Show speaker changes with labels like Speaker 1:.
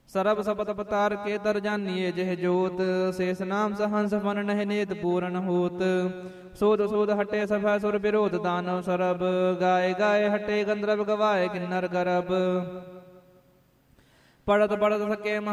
Speaker 1: ਸਰਬ ਸਬਦ ਅਵਤਾਰ ਕੇ ਦਰ ਜਾਨੀਏ ਜਿਹ ਜੋਤ ਸੇਸ ਨਾਮ ਸਹੰਸ ਫਨ ਨਹਿ ਨੇਤ ਪੂਰਨ ਹੋਤ ਸੋਧ ਸੋਧ ਹਟੇ ਸਭਾ ਸੁਰ ਵਿਰੋਧ ਦਾਨਵ ਸਰਬ ਗਾਏ ਗਾਏ ਹਟੇ ਗੰਧਰਵ ਗਵਾਏ ਕਿੰਨਰ ਗਰਬ ਪੜਤ ਪੜਤ ਸਕੇ